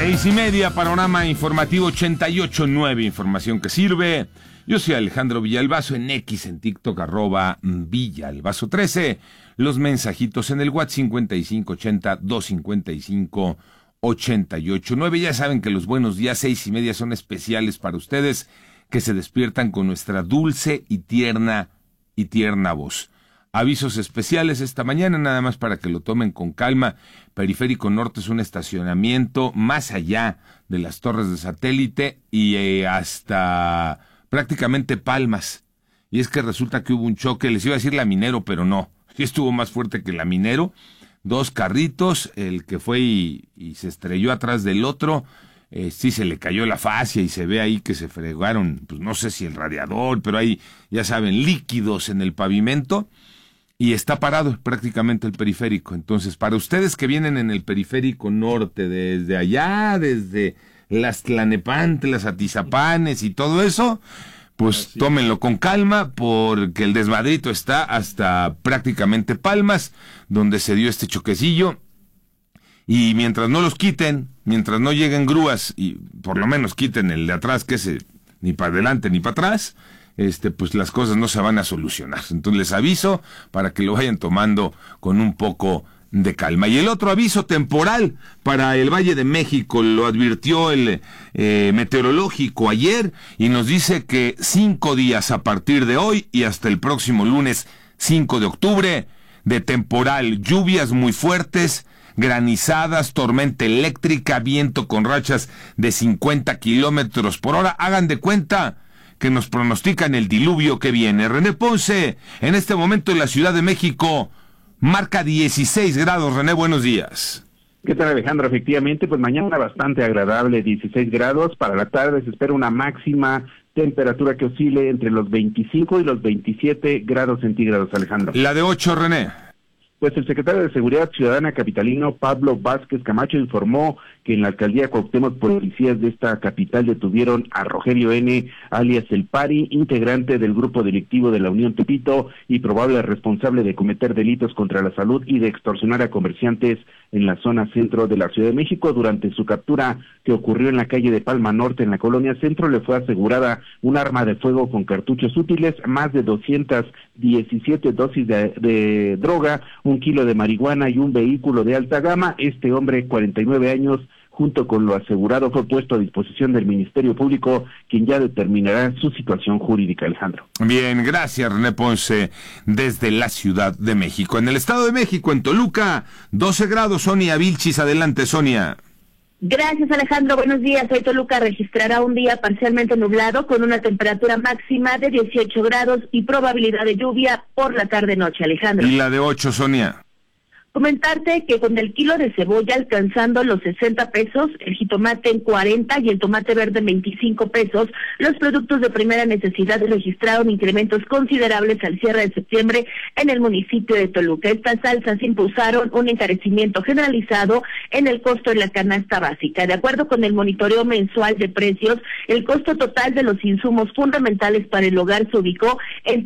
6:30, panorama informativo 88.9, información que sirve. Yo soy Alejandro Villalbazo, en X, en TikTok, @Villalbazo13. Los mensajitos en el WhatsApp 5580-255-88.9. Ya saben que los buenos días 6:30 son especiales para ustedes, que se despiertan con nuestra dulce y tierna voz. Avisos especiales esta mañana, nada más para que lo tomen con calma. Periférico Norte es un estacionamiento más allá de las torres de satélite y hasta prácticamente Palmas. Y es que resulta que hubo un choque, les iba a decir Laminero, pero no. Sí estuvo más fuerte que Laminero. Dos carritos, el que fue y se estrelló atrás del otro. Sí se le cayó la fascia y se ve ahí que se fregaron, pues no sé si el radiador, pero hay, ya saben, líquidos en el pavimento. Y está parado prácticamente el periférico. Entonces, para ustedes que vienen en el periférico norte, desde allá, desde las Tlanepantlas, Atizapanes y todo eso, pues tómenlo con calma, porque el desmadrito está hasta prácticamente Palmas, donde se dio este choquecillo. Y mientras no los quiten, mientras no lleguen grúas, y por lo menos quiten el de atrás, que ese ni para adelante ni para atrás, pues las cosas no se van a solucionar. Entonces les aviso para que lo vayan tomando con un poco de calma. Y el otro aviso temporal para el Valle de México lo advirtió el meteorológico ayer y nos dice que 5 días a partir de hoy y hasta el próximo lunes 5 de octubre de temporal, lluvias muy fuertes, granizadas, tormenta eléctrica, viento con rachas de 50 kilómetros por hora. Hagan de cuenta que nos pronostican el diluvio que viene. René Ponce, en este momento en la Ciudad de México, marca 16 grados. René, buenos días. ¿Qué tal, Alejandro? Efectivamente, pues mañana bastante agradable, 16 grados. Para la tarde se espera una máxima temperatura que oscile entre los 25 y los 27 grados centígrados, Alejandro. La de 8, René. Pues el secretario de Seguridad Ciudadana capitalino, Pablo Vázquez Camacho, informó que en la alcaldía Cuauhtémoc, policías de esta capital detuvieron a Rogelio N., alias El Pari, integrante del grupo delictivo de la Unión Tepito y probable responsable de cometer delitos contra la salud y de extorsionar a comerciantes en la zona centro de la Ciudad de México. Durante su captura, que ocurrió en la calle de Palma Norte, en la colonia Centro, le fue asegurada un arma de fuego con cartuchos útiles, más de 217 dosis de droga, 1 kilo de marihuana y un vehículo de alta gama. Este hombre, 49 años, junto con lo asegurado, fue puesto a disposición del Ministerio Público, quien ya determinará su situación jurídica, Alejandro. Bien, gracias, René Ponce, desde la Ciudad de México. En el Estado de México, en Toluca, 12 grados, Sonia Vilchis. Adelante, Sonia. Gracias, Alejandro. Buenos días. Hoy Toluca registrará un día parcialmente nublado con una temperatura máxima de 18 grados y probabilidad de lluvia por la tarde-noche, Alejandro. ¿Y la de 8, Sonia? Comentarte que con el kilo de cebolla alcanzando los 60 pesos, el jitomate en 40 y el tomate verde en 25 pesos, los productos de primera necesidad registraron incrementos considerables al cierre de septiembre en el municipio de Toluca. Estas alzas impulsaron un encarecimiento generalizado en el costo de la canasta básica. De acuerdo con el monitoreo mensual de precios, el costo total de los insumos fundamentales para el hogar se ubicó en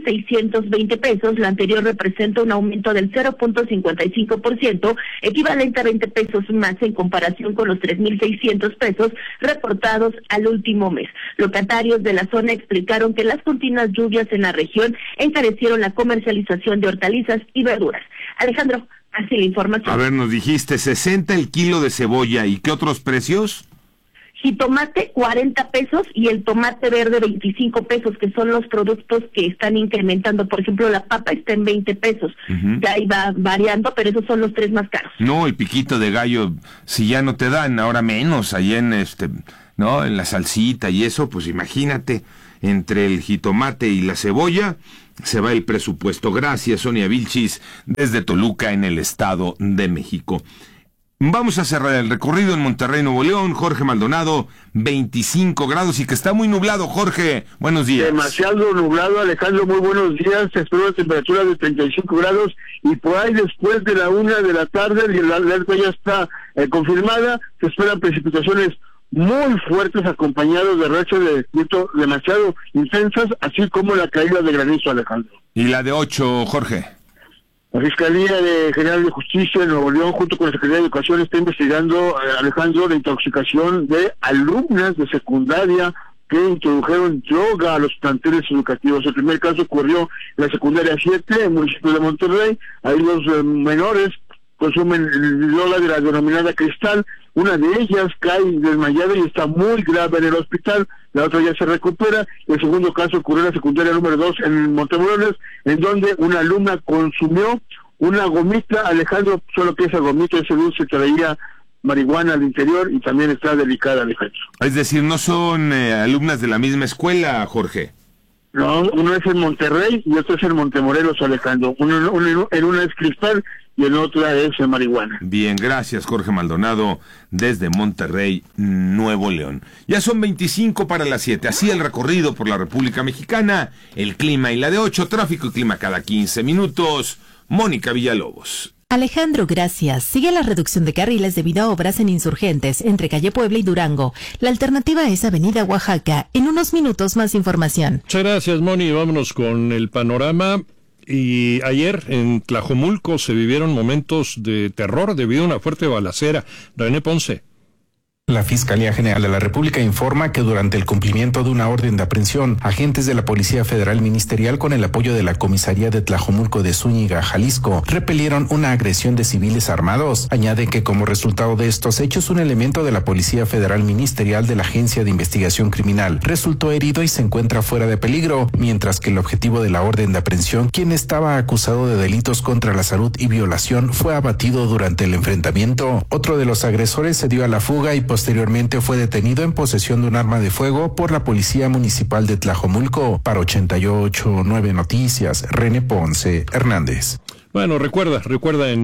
3,620 pesos. Lo anterior representa un aumento del 0.55%, equivalente a 20 pesos más en comparación con los 3,600 pesos reportados al último mes. Locatarios de la zona explicaron que las continuas lluvias en la región encarecieron la comercialización de hortalizas y verduras. Alejandro, así la información. A ver, nos dijiste 60 el kilo de cebolla, ¿y qué otros precios? Jitomate 40 pesos y el tomate verde 25 pesos, que son los productos que están incrementando. Por ejemplo, la papa está en 20 pesos. Ya iba variando, pero esos son los 3 más caros. No, el piquito de gallo, si ya no te dan, ahora menos, ahí en ¿no? En la salsita y eso, pues imagínate, entre el jitomate y la cebolla se va el presupuesto. Gracias, Sonia Vilchis, desde Toluca, en el Estado de México. Vamos a cerrar el recorrido en Monterrey, Nuevo León. Jorge Maldonado, 25 grados y que está muy nublado. Jorge, buenos días. Demasiado nublado, Alejandro, muy buenos días. Se espera una temperatura de 35 grados y por ahí después de la 1 de la tarde, y la alerta ya está confirmada, se esperan precipitaciones muy fuertes acompañados de rachas de viento demasiado intensas, así como la caída de granizo, Alejandro. ¿Y la de 8, Jorge? La Fiscalía General de Justicia de Nuevo León, junto con la Secretaría de Educación, está investigando, Alejandro, la intoxicación de alumnas de secundaria que introdujeron droga a los planteles educativos. El primer caso ocurrió en la secundaria 7, en el municipio de Monterrey. Ahí los menores consumen droga de la denominada cristal. Una de ellas cae desmayada y está muy grave en el hospital, la otra ya se recupera. El segundo caso ocurrió en la secundaria número 2 en Montemorones, en donde una alumna consumió una gomita, Alejandro, solo que esa gomita, ese dulce, traía marihuana al interior y también está delicada, Alejandro. Es decir, no son alumnas de la misma escuela, Jorge. No, uno es en Monterrey y otro es en Montemorelos, Alejandro. En una es cristal y en otra es marihuana. Bien, gracias, Jorge Maldonado, desde Monterrey, Nuevo León. Ya son 25 para las 7, así el recorrido por la República Mexicana, el clima y la de 8, tráfico y clima cada 15 minutos. Mónica Villalobos. Alejandro, gracias. Sigue la reducción de carriles debido a obras en Insurgentes, entre Calle Puebla y Durango. La alternativa es Avenida Oaxaca. En unos minutos más información. Muchas gracias, Moni. Vámonos con el panorama. Y ayer en Tlajomulco se vivieron momentos de terror debido a una fuerte balacera. René Ponce. La Fiscalía General de la República informa que durante el cumplimiento de una orden de aprehensión, agentes de la Policía Federal Ministerial con el apoyo de la Comisaría de Tlajomulco de Zúñiga, Jalisco, repelieron una agresión de civiles armados. Añade que como resultado de estos hechos, un elemento de la Policía Federal Ministerial de la Agencia de Investigación Criminal resultó herido y se encuentra fuera de peligro, mientras que el objetivo de la orden de aprehensión, quien estaba acusado de delitos contra la salud y violación, fue abatido durante el enfrentamiento. Otro de los agresores se dio a la fuga y posteriormente fue detenido en posesión de un arma de fuego por la Policía Municipal de Tlajomulco. Para 88.9 Noticias, René Ponce Hernández. Bueno, recuerda en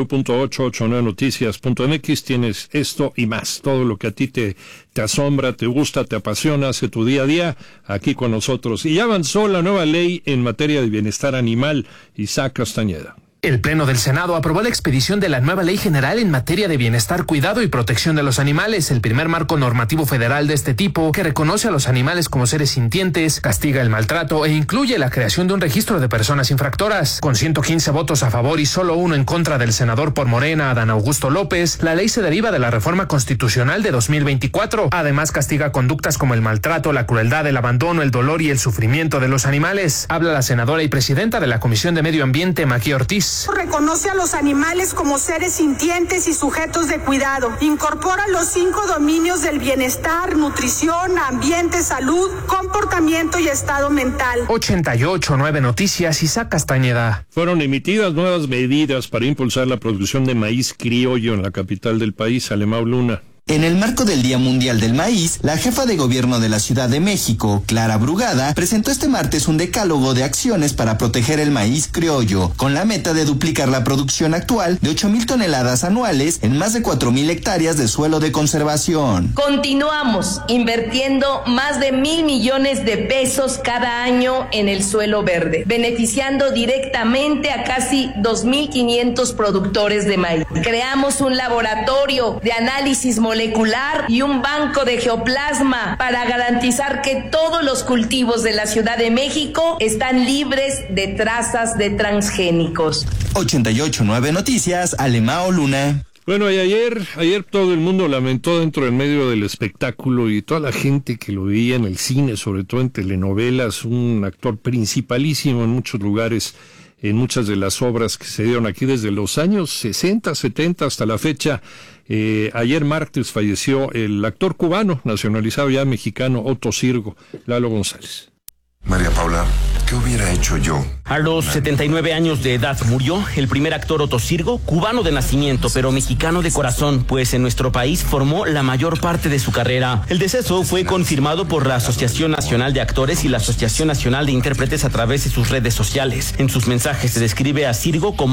www.889noticias.mx tienes esto y más, todo lo que a ti te asombra, te gusta, te apasiona, hace tu día a día, aquí con nosotros. Y ya avanzó la nueva ley en materia de bienestar animal. Isaac Castañeda. El Pleno del Senado aprobó la expedición de la nueva Ley General en materia de bienestar, cuidado y protección de los animales, el primer marco normativo federal de este tipo que reconoce a los animales como seres sintientes, castiga el maltrato e incluye la creación de un registro de personas infractoras. Con 115 votos a favor y solo uno en contra del senador por Morena, Adán Augusto López, la ley se deriva de la reforma constitucional de 2024. Además, castiga conductas como el maltrato, la crueldad, el abandono, el dolor y el sufrimiento de los animales. Habla la senadora y presidenta de la Comisión de Medio Ambiente, Maquia Ortiz. Reconoce a los animales como seres sintientes y sujetos de cuidado. Incorpora los 5 dominios del bienestar, nutrición, ambiente, salud, comportamiento y estado mental. 88.9 Noticias, Isaac Castañeda. Fueron emitidas nuevas medidas para impulsar la producción de maíz criollo en la capital del país, Alemão Luna. En el marco del Día Mundial del Maíz, la jefa de gobierno de la Ciudad de México, Clara Brugada, presentó este martes un decálogo de acciones para proteger el maíz criollo, con la meta de duplicar la producción actual de 8,000 toneladas anuales en más de 4,000 hectáreas de suelo de conservación. Continuamos invirtiendo más de 1,000 millones de pesos cada año en el suelo verde, beneficiando directamente a casi 2,500 productores de maíz. Creamos un laboratorio de análisis molecular y un banco de geoplasma para garantizar que todos los cultivos de la Ciudad de México están libres de trazas de transgénicos. 88.9 Noticias, Alemão Luna. Bueno, y ayer todo el mundo lamentó dentro del medio del espectáculo y toda la gente que lo veía en el cine, sobre todo en telenovelas, un actor principalísimo en muchos lugares, en muchas de las obras que se dieron aquí desde los años 60, 70 hasta la fecha. Ayer martes falleció el actor cubano, nacionalizado ya mexicano, Otto Sirgo. Lalo González. María Paula, ¿qué hubiera hecho yo? A los 79 años de edad murió el primer actor Otto Sirgo, cubano de nacimiento, pero mexicano de corazón, pues en nuestro país formó la mayor parte de su carrera. El deceso fue confirmado por la Asociación Nacional de Actores y la Asociación Nacional de Intérpretes a través de sus redes sociales. En sus mensajes se describe a Sirgo como un actor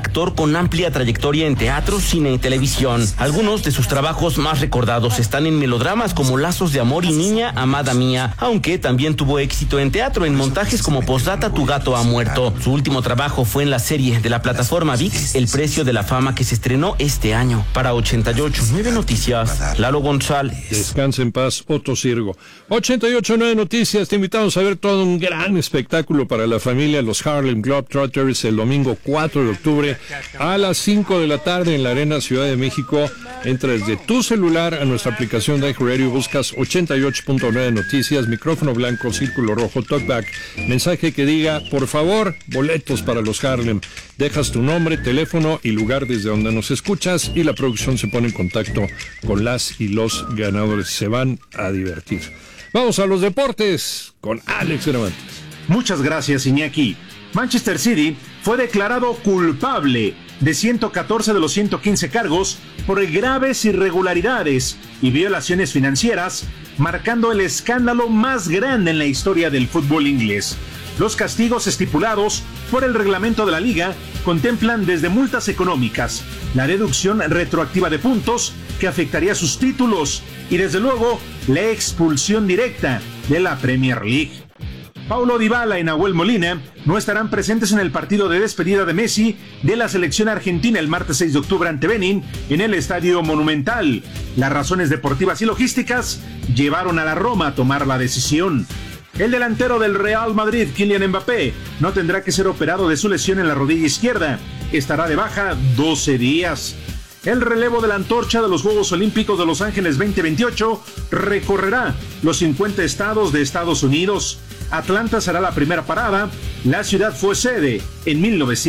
actor con amplia trayectoria en teatro, cine y televisión. Algunos de sus trabajos más recordados están en melodramas como Lazos de Amor y Niña Amada Mía, aunque también tuvo éxito en teatro en montajes como Postdata, Tu gato ha muerto. Su último trabajo fue en la serie de la plataforma ViX, El precio de la fama, que se estrenó este año. Para 88.9 Noticias, Lalo González. Descanse en paz, Otto Sirgo. 88.9 Noticias, te invitamos a ver todo un gran espectáculo para la familia, los Harlem Globetrotters, el domingo 4 de octubre a las 5 de la tarde en la Arena Ciudad de México. Entra desde tu celular a nuestra aplicación de iHeartRadio, buscas 88.9 Noticias, micrófono blanco, círculo rojo, talkback, mensaje que diga, por favor, boletos para los Harlem. Dejas tu nombre, teléfono y lugar desde donde nos escuchas y la producción se pone en contacto con las y los ganadores. Se van a divertir. Vamos a los deportes con Alex Cervantes. Muchas gracias, Iñaki. Manchester City fue declarado culpable de 114 de los 115 cargos por graves irregularidades y violaciones financieras, marcando el escándalo más grande en la historia del fútbol inglés. Los castigos estipulados por el reglamento de la liga contemplan desde multas económicas, la deducción retroactiva de puntos que afectaría sus títulos y desde luego la expulsión directa de la Premier League. Paulo Dybala y Nahuel Molina no estarán presentes en el partido de despedida de Messi de la selección argentina el martes 6 de octubre ante Benin en el Estadio Monumental. Las razones deportivas y logísticas llevaron a la Roma a tomar la decisión. El delantero del Real Madrid, Kylian Mbappé, no tendrá que ser operado de su lesión en la rodilla izquierda. Estará de baja 12 días. El relevo de la antorcha de los Juegos Olímpicos de Los Ángeles 2028 recorrerá los 50 estados de Estados Unidos. Atlanta será la primera parada. La ciudad fue sede en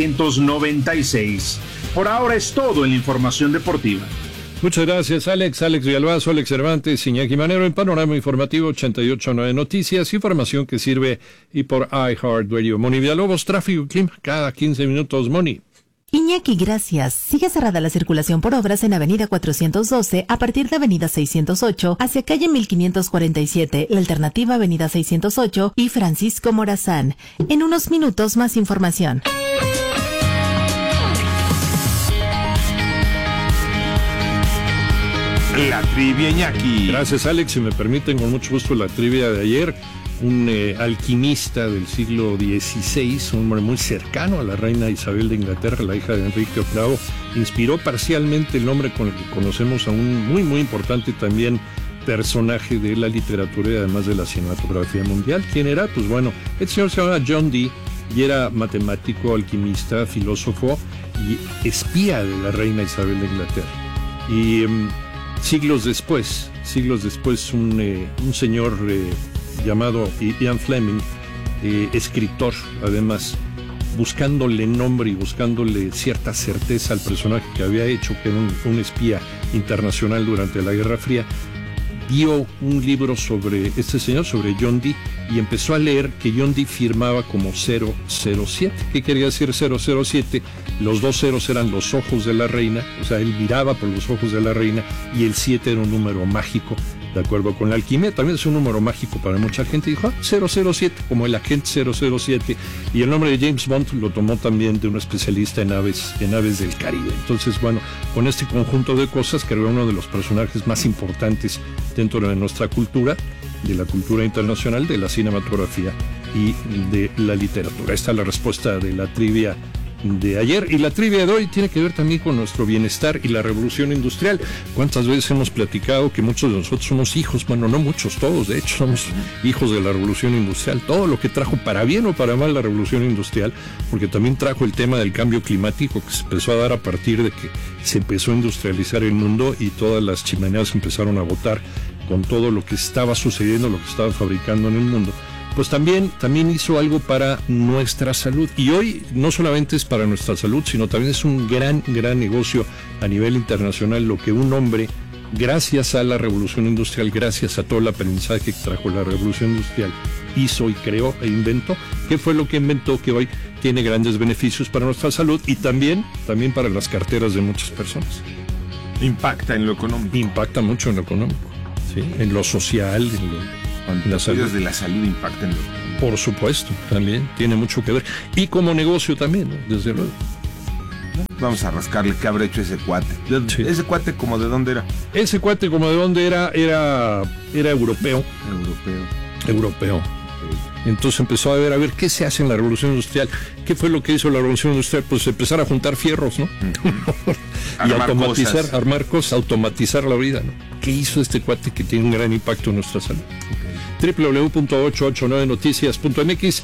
1996. Por ahora es todo en la información deportiva. Muchas gracias, Alex. Alex Villalbazo, Alex Cervantes, Iñaki Manero en Panorama Informativo 88.9 Noticias, información que sirve y por iHeartRadio. Moni Villalobos, tráfico y clima, cada 15 minutos, Moni. Iñaki, gracias. Sigue cerrada la circulación por obras en Avenida 412 a partir de Avenida 608 hacia calle 1547, la alternativa Avenida 608 y Francisco Morazán. En unos minutos más información. La trivia, Iñaki. Gracias, Alex. Si me permiten, con mucho gusto la trivia de ayer. Un alquimista del siglo XVI, un hombre muy cercano a la reina Isabel de Inglaterra, la hija de Enrique VIII, inspiró parcialmente el nombre con el que conocemos a un muy, muy importante también personaje de la literatura y además de la cinematografía mundial. ¿Quién era? Pues bueno, el señor se llamaba John Dee y era matemático, alquimista, filósofo y espía de la reina Isabel de Inglaterra. Y siglos después, un señor llamado Ian Fleming, escritor, además, buscándole nombre y buscándole cierta certeza al personaje que había hecho, que era un espía internacional durante la Guerra Fría, vio un libro sobre este señor, sobre John Dee, y empezó a leer que John Dee firmaba como 007. ¿Qué quería decir 007? Los dos ceros eran los ojos de la reina, o sea, él miraba por los ojos de la reina, y el 7 era un número mágico. De acuerdo con la alquimia, también es un número mágico para mucha gente. Dijo, 007, como el agente 007. Y el nombre de James Bond lo tomó también de un especialista en aves del Caribe. Entonces, bueno, con este conjunto de cosas, creó uno de los personajes más importantes dentro de nuestra cultura, de la cultura internacional, de la cinematografía y de la literatura. Esta es la respuesta de la trivia de ayer, y la trivia de hoy tiene que ver también con nuestro bienestar y la revolución industrial. ¿Cuántas veces hemos platicado que muchos de nosotros somos hijos? Bueno, no muchos, todos, de hecho, somos hijos de la revolución industrial. Todo lo que trajo, para bien o para mal, la revolución industrial, porque también trajo el tema del cambio climático que se empezó a dar a partir de que se empezó a industrializar el mundo y todas las chimeneas empezaron a botar con todo lo que estaba sucediendo, lo que estaba fabricando en el mundo. Pues también hizo algo para nuestra salud. Y hoy no solamente es para nuestra salud, sino también es un gran negocio a nivel internacional lo que un hombre, gracias a la revolución industrial, gracias a todo el aprendizaje que trajo la revolución industrial, hizo y creó e inventó. ¿Qué fue lo que inventó que hoy tiene grandes beneficios para nuestra salud y también para las carteras de muchas personas? Impacta en lo económico. Impacta mucho en lo económico, ¿sí? En lo social, las áreas de la salud impactan. Por supuesto, también tiene mucho que ver. Y como negocio también, ¿no? Desde luego. Vamos a rascarle qué habrá hecho ese cuate. Sí. ¿Ese cuate como de dónde era? Ese cuate como de dónde era europeo. Europeo. Entonces empezó a ver qué se hace en la revolución industrial. ¿Qué fue lo que hizo la revolución industrial? Pues empezar a juntar fierros, ¿no? Y armar cosas, automatizar la vida, ¿no? ¿Qué hizo este cuate que tiene un gran impacto en nuestra salud? www.889noticias.mx,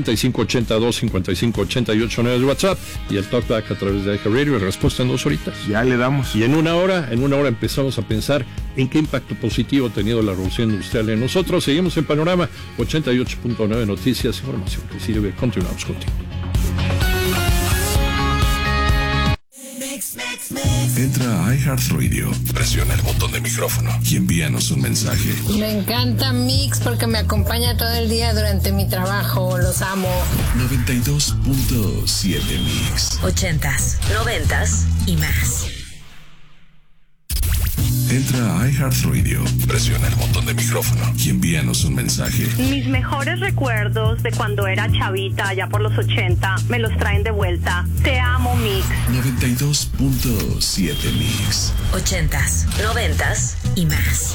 5582-5588 de WhatsApp y el Talkback a través de iHeart Radio. Respuesta en 2 horitas. Ya le damos. Y en una hora empezamos a pensar en qué impacto positivo ha tenido la revolución industrial en nosotros. Seguimos en Panorama 88.9 Noticias, información que sirve. Continuamos contigo. Entra a iHeartRadio, presiona el botón de micrófono y envíanos un mensaje. Me encanta Mix porque me acompaña todo el día durante mi trabajo. Los amo. 92.7 Mix. 80s, 90s y más. Entra a iHeartRadio, presiona el botón de micrófono y envíanos un mensaje. Mis mejores recuerdos de cuando era chavita, allá por los 80, me los traen de vuelta. Te amo, Mix. 92.7 Mix. 80s, 90s y más.